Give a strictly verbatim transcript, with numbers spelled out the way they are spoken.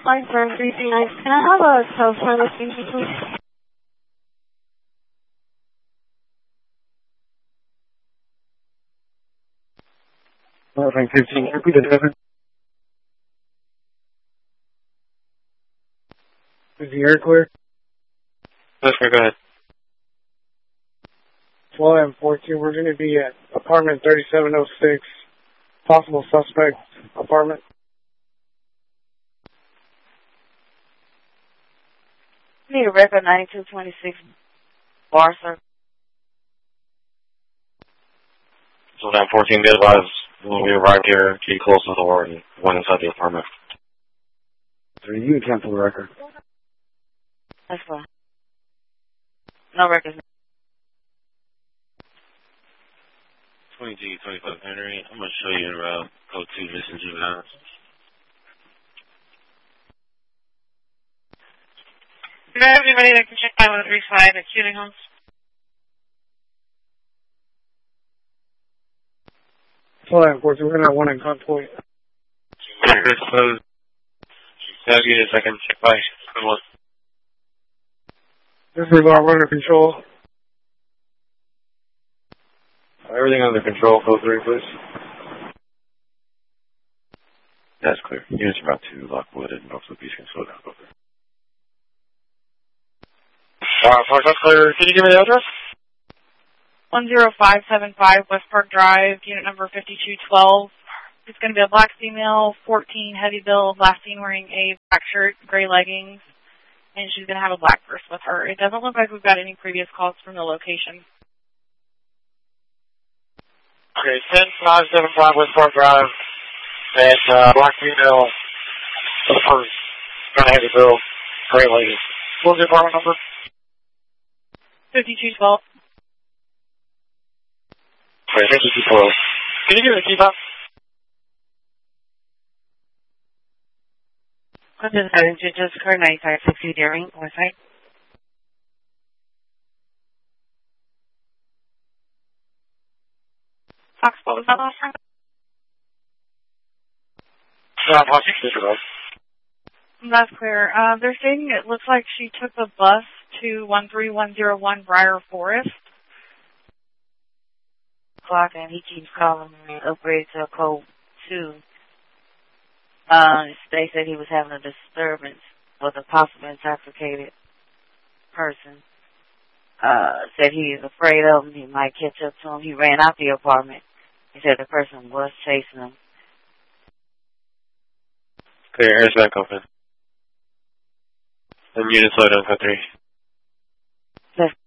Line for three three nine. Can I have a telephone location, please? Line fifteen, repeat it, Evan. Is the air clear? Yes, sir, go ahead. twelve and fourteen, we're going to be at apartment thirty-seven oh six, possible suspect apartment. Need a record ninety-two twenty-six bar, sir. So that fourteen did was when we arrived here, he closed the door and went inside the apartment. So you can cancel the record. That's fine. No records. twenty-two twenty-five Henry, I'm going to show you in route code two missing juveniles. Do you have anybody that can check five one three five at Shooting Homes? twelve and fourteen, we're going to have one in Contoy. Records closed. Yeah, give you a second. Check by. Good one. Disregard under control. Everything under control. Code three, please. That's clear. Units about two, Lockwood and Northwood Beach can slow down. Go through. Uh, Park, that's clear. Can you give me the address? one zero five seven five West Park Drive, unit number fifty-two twelve. It's going to be a black female, fourteen, heavy build, last seen wearing a black shirt, gray leggings, and she's going to have a black purse with her. It doesn't look like we've got any previous calls from the location. Okay, ten five seven five West Park Drive, and uh, black female, purse, kind of heavy build, gray leggings. What was the apartment number? fifty-two twelve. Okay, fifty-two twelve. Can you give me the key fob? London Island, just occurred ninety-five sixty Deering, West Side. Fox, what was that last time? Uh, Fox, disregard. That's clear. Uh, they're saying it looks like she took the bus to one three one zero one Briar Forest. Clock, and he keeps calling me upgrade to a code two. Uh, they said he was having a disturbance with a possible intoxicated person. Uh, said he is afraid of him. He might catch up to him. He ran out the apartment. He said the person was chasing him. Clear, air's back open. And units load on code three. Yes.